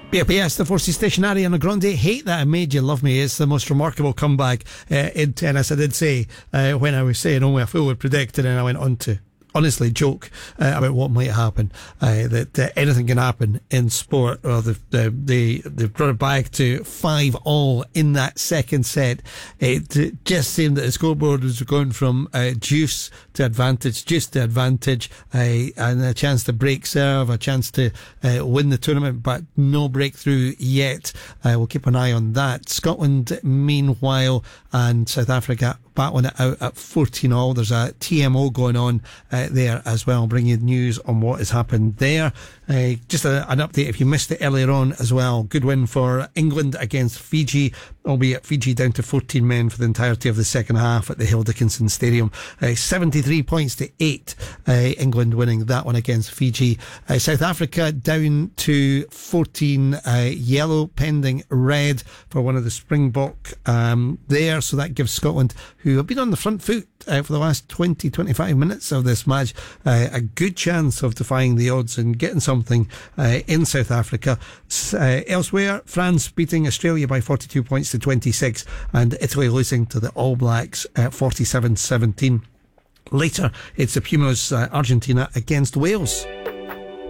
Yes, the Forces Station, Ariana Grande, Hate That I Made You Love Me. It's the most remarkable comeback in tennis. I did say when I was saying only a fool would predict, and then I went on to honestly joke about what might happen, that anything can happen in sport. Well, they've brought it back to 5-all in that second set. It just seemed that the scoreboard was going from juice to advantage, and a chance to break serve, a chance to win the tournament, but no breakthrough yet. We'll keep an eye on that. Scotland, meanwhile, and South Africa battling it out at 14-all. There's a TMO going on there as well, bringing you news on what has happened there. Just an update if you missed it earlier on as well. Good win for England against Fiji, albeit Fiji down to 14 men for the entirety of the second half at the Hill Dickinson Stadium. 73 points to 8. England winning that one against Fiji. South Africa down to 14 yellow, pending red for one of the Springbok there. So that gives Scotland, who have been on the front foot for the last 20-25 minutes of this match, a good chance of defying the odds and getting something in South Africa. Elsewhere, France beating Australia by 42 points to 26, and Italy losing to the All Blacks 47-17. Later, it's the Pumas Argentina against Wales.